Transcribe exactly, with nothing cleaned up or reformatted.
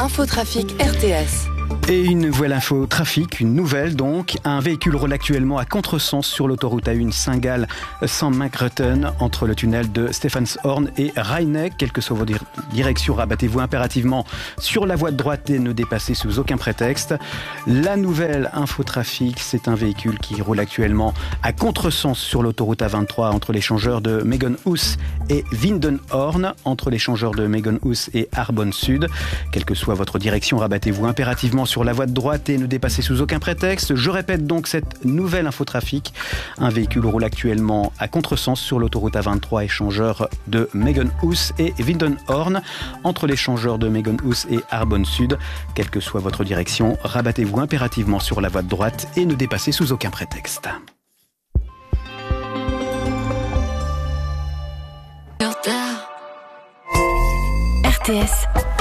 Infotrafic R T S. Et une nouvelle info trafic, une nouvelle donc. Un véhicule roule actuellement à contresens sur l'autoroute A un Saint-Gall-Saint-Margrethen entre le tunnel de Stephanshorn et Rheineck. Quelle que soit vos dir- directions, rabattez-vous impérativement sur la voie de droite et ne dépassez sous aucun prétexte. La nouvelle info trafic, c'est un véhicule qui roule actuellement à contresens sur l'autoroute A vingt-trois entre l'échangeur de Megenhus et Windenhorn, entre l'échangeur de Megenhus et Arbonne Sud. Quelle que soit votre direction, rabattez-vous impérativement sur la voie de droite et ne dépassez sous aucun prétexte. Je répète donc cette nouvelle infotrafic. Un véhicule roule actuellement à contresens sur l'autoroute A vingt-trois, échangeur de Megenhus et Windenhorn, entre l'échangeur de Megenhus et Arbonne Sud. Quelle que soit votre direction, rabattez-vous impérativement sur la voie de droite et ne dépassez sous aucun prétexte. R T S